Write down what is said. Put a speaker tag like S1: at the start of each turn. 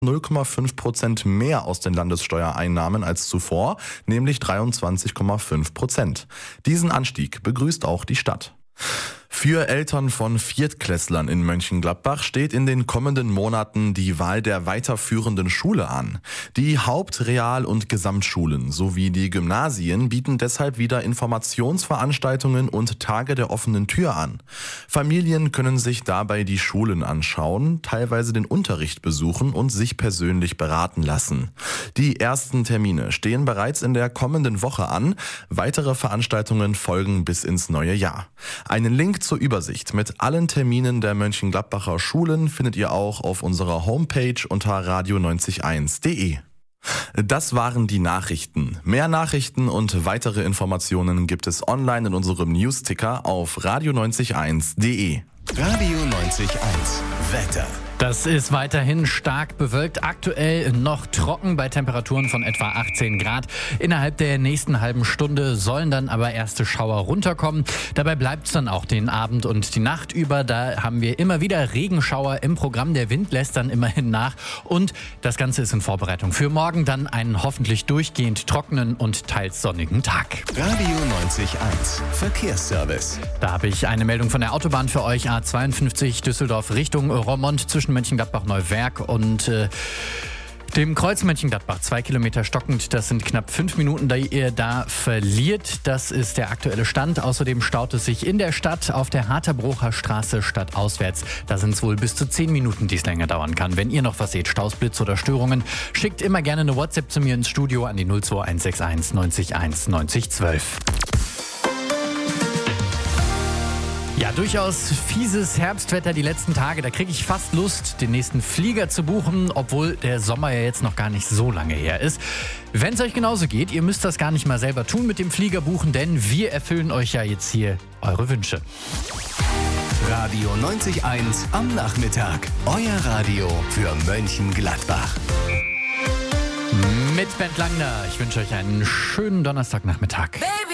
S1: 0,5% mehr aus den Landessteuereinnahmen als zuvor, nämlich 23,5%. Diesen Anstieg begrüßt auch die Stadt. Für Eltern von Viertklässlern in Mönchengladbach steht in den kommenden Monaten die Wahl der weiterführenden Schule an. Die Haupt-, Real- und Gesamtschulen sowie die Gymnasien bieten deshalb wieder Informationsveranstaltungen und Tage der offenen Tür an. Familien können sich dabei die Schulen anschauen, teilweise den Unterricht besuchen und sich persönlich beraten lassen. Die ersten Termine stehen bereits in der kommenden Woche an. Weitere Veranstaltungen folgen bis ins neue Jahr. Einen Link zur Übersicht mit allen Terminen der Mönchengladbacher Schulen findet ihr auch auf unserer Homepage unter radio901.de. Das waren die Nachrichten. Mehr Nachrichten und weitere Informationen gibt es online in unserem Newsticker auf radio901.de.
S2: Radio 90.1 Wetter.
S3: Das ist weiterhin stark bewölkt, aktuell noch trocken bei Temperaturen von etwa 18 Grad. Innerhalb der nächsten halben Stunde sollen dann aber erste Schauer runterkommen. Dabei bleibt es dann auch den Abend und die Nacht über. Da haben wir immer wieder Regenschauer im Programm. Der Wind lässt dann immerhin nach und das Ganze ist in Vorbereitung für morgen dann einen hoffentlich durchgehend trockenen und teils sonnigen Tag.
S2: Radio 90.1 Verkehrsservice.
S3: Da habe ich eine Meldung von der Autobahn für euch. A52 Düsseldorf Richtung Roermond zwischen Mönchengladbach-Neuwerk und dem Kreuz Mönchengladbach. 2 Kilometer stockend, das sind knapp 5 Minuten, die ihr da verliert. Das ist der aktuelle Stand. Außerdem staut es sich in der Stadt auf der Harterbrucher Straße stadtauswärts. Da sind es wohl bis zu 10 Minuten, die es länger dauern kann. Wenn ihr noch was seht, Staus, Blitz oder Störungen, schickt immer gerne eine WhatsApp zu mir ins Studio an die 02161 90 1 90 12. Ja, durchaus fieses Herbstwetter die letzten Tage. Da kriege ich fast Lust, den nächsten Flieger zu buchen, obwohl der Sommer ja jetzt noch gar nicht so lange her ist. Wenn es euch genauso geht, ihr müsst das gar nicht mal selber tun mit dem Flieger buchen, denn wir erfüllen euch ja jetzt hier eure Wünsche.
S2: Radio 90.1 am Nachmittag. Euer Radio für Mönchengladbach.
S3: Mit Bent Langner. Ich wünsche euch einen schönen Donnerstagnachmittag.